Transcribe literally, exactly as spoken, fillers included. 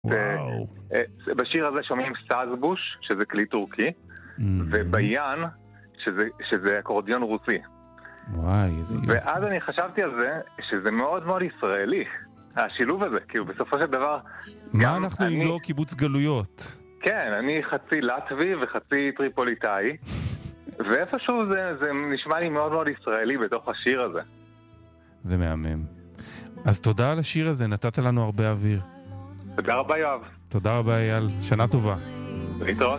וואו. בשיר הזה שומעים סאזבוש, שזה כלי טורקי, וביאן, שזה, שזה אקורדיון רוסי. וואי, איזה יופי. ואז אני חשבתי על זה, שזה מאוד מאוד ישראלי, השילוב הזה, כאילו בסופו של דבר... מה אנחנו אם לא קיבוץ גלויות? כן, אני חצי לטבי וחצי טריפוליטאי, ואיפשהו זה, זה נשמע לי מאוד מאוד ישראלי בתוך השיר הזה. זה מהמם. אז תודה על השיר הזה, נתת לנו הרבה אוויר. תודה רבה יואב. תודה רבה אייל, שנה טובה. להתראות.